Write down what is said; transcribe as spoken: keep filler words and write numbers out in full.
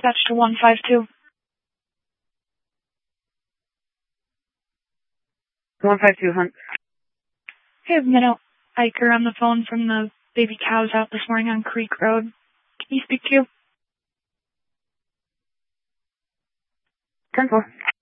dispatch to one five two. one five two, Hunt. Hey, I've Minnow Iker on the phone from the baby cows out this morning on Creek Road. Can you speak to you? ten four.